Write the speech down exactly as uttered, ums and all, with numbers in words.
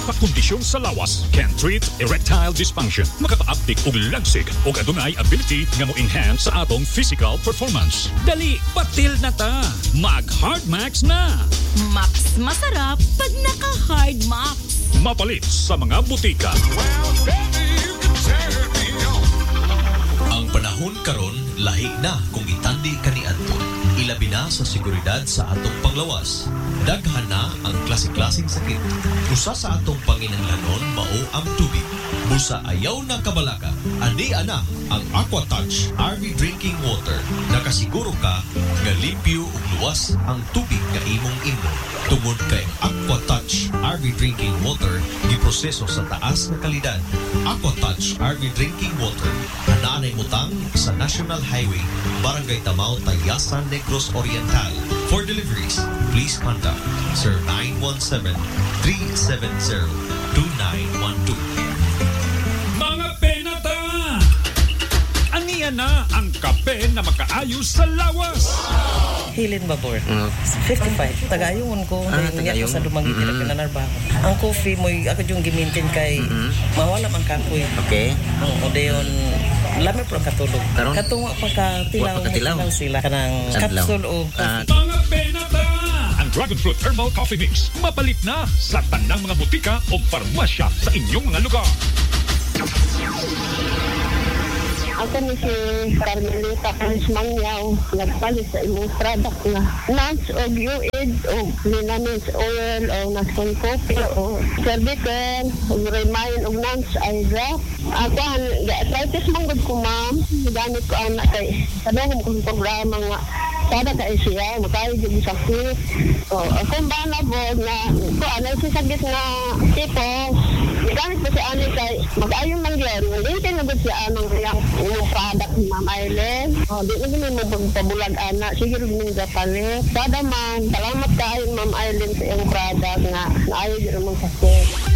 Nagpakondisyon sa lawas can treat erectile dysfunction. Makaka-uptick og lagsig o adunay ability nga mo enhance sa atong physical performance. Dali, batil na ta. Mag Hard Max na. Max masarap pag naka-Hard Max. Mapalit sa mga butika. Ang panahon karon lahi na kung itandi kaniadto. Ilabi na sa seguridad sa atong panglawas. Daghan na ang klase-klaseng sakit. Usa sa atong panginahanglanon mao ang tubig. Busa ayaw na kabalaka. Ani ana ang AquaTouch R V Drinking Water. Nakasiguro ka nga limpyo ug luwas ang tubig nga imong inom. Tungod kay AquaTouch R V Drinking Water giproseso sa taas nga kalidad. AquaTouch R V Drinking Water ananay mutang sa National Highway, Barangay Tamao, Tayasan, Negros Oriental. For deliveries, please contact Sir nine one seven, three seven zero, two nine one two. Mga penata! Aniya na ang kape na makaayos sa lawas. Hilin Babor. Mm. fifty-five. Tagayungon ko. Ah, Ngayon tagayong. ko sa dumang Mm-hmm. mm-hmm. pinanarba ko. Ang coffee mo, ako yung gimintin kay Mm-hmm. mawala man kakoy. Okay. O dayon, lami po ang katulog. Karon? Katunga pa ka tilaw. Wa pa ka tilaw. sila. Kanang Adlaw. capsule o Ah, Mga penata! Ang Dragon Fruit Herbal Coffee Mix mapalit na sa tanang mga butika o farmasya sa inyong mga lugar. Ako ni si Carmelita Carismangyaw, nagpalit sa imong product na nuts o U-Id o linamins oil o naskon coffee o cervical o remind o nuts ay drop. Ako, ga-arthritis mong good ko ma'am, gamit ko ang kay sabihin kong programa nga sada ka siya, makayo yung sakit. O, kung ba na po na ko ano si sakit na tipos, gamit ko si Ani kay mag-ayo man yun. Hindi kayo nabot siya anong yung yung product ni Ma'am Aileen. O, di na gini mo pagpabulag anak. Sige rin yung gapalit. Sada man, salamat kayo Ma'am Aileen sa iyong product nga naayo din mong sakit.